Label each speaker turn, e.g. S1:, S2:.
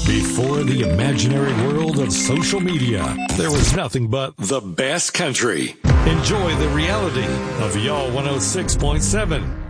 S1: Before the imaginary world of social media, there was nothing but the best country. Enjoy the reality of Y'all 106.7.